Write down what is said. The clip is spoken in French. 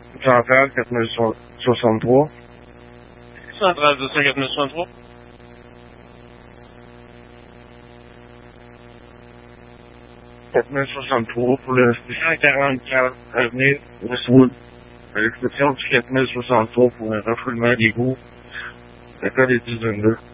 113 4063. 113 249 63. 4063 pour le 144 avenue Westwood. À l'exception du 4063 pour un refoulement d'égout. Le code est 1022.